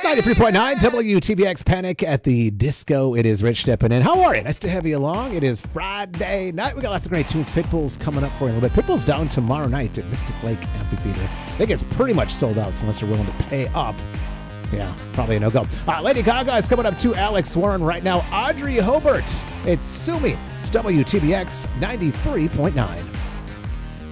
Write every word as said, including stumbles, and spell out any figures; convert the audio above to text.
ninety-three point nine W T B X Panic at the Disco. It is Rich stepping in. How are you? Nice to have you along. It is Friday night. We got lots of great tunes. Pitbull's coming up for you in a little bit. Pitbull's down tomorrow night at Mystic Lake Amphitheater. I think it's pretty much sold out, so unless you're willing to pay up. Yeah, probably a no-go. Uh, Lady Gaga is coming up to Alex Warren right now. Audrey Hobart. It's Sue Me. It's W T B X ninety-three point nine.